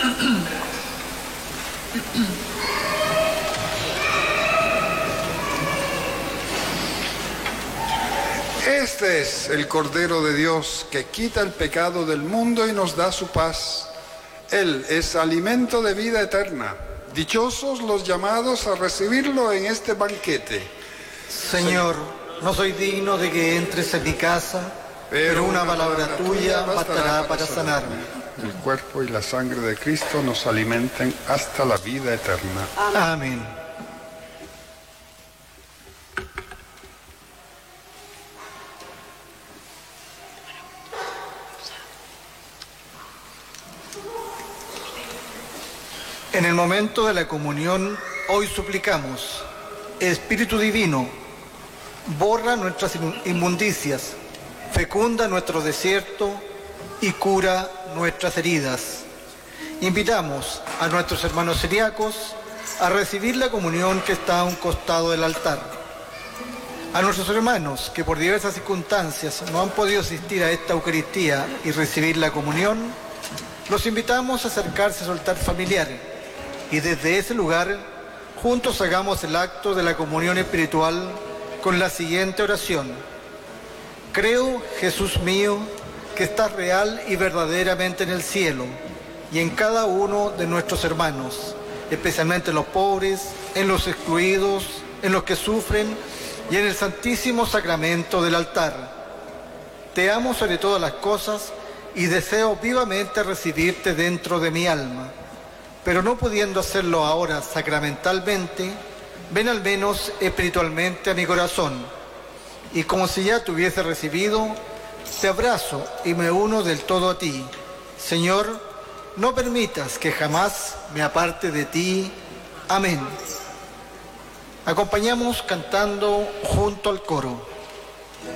Este es el Cordero de Dios que quita el pecado del mundo y nos da su paz. Él es alimento de vida eterna. Dichosos los llamados a recibirlo en este banquete. Señor, no soy digno de que entres en mi casa, pero una palabra tuya bastará para sanarme. El cuerpo y la sangre de Cristo nos alimenten hasta la vida eterna. Amén. En el momento de la comunión, hoy suplicamos, Espíritu Divino, borra nuestras inmundicias, fecunda nuestro desierto y cura nuestras heridas. Invitamos a nuestros hermanos celíacos a recibir la comunión que está a un costado del altar. A nuestros hermanos que por diversas circunstancias no han podido asistir a esta Eucaristía y recibir la comunión, los invitamos a acercarse al altar familiar y desde ese lugar juntos hagamos el acto de la comunión espiritual con la siguiente oración. Creo, Jesús mío, que estás real y verdaderamente en el cielo y en cada uno de nuestros hermanos, especialmente en los pobres, en los excluidos, en los que sufren y en el santísimo sacramento del altar. Te amo sobre todas las cosas y deseo vivamente recibirte dentro de mi alma, pero no pudiendo hacerlo ahora sacramentalmente, ven al menos espiritualmente a mi corazón, y como si ya te hubiese recibido, te abrazo y me uno del todo a ti. Señor, no permitas que jamás me aparte de ti. Amén. Acompañamos cantando junto al coro.